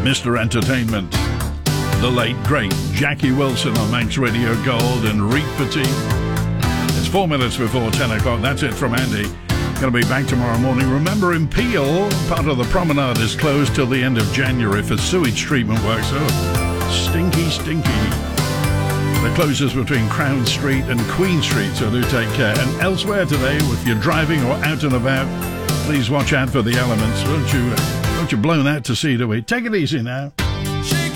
Mr. Entertainment, the late, great Jackie Wilson on Manx Radio Gold and Reek Petit. It's 4 minutes before 10 o'clock. That's it from Andy. Going to be back tomorrow morning. Remember, in Peel, part of the promenade is closed till the end of January for sewage treatment work. So, stinky. The closures between Crown Street and Queen Street, so do take care. And elsewhere today, if you're driving or out and about, please watch out for the elements. Don't you blow that to sea, do we? Take it easy now.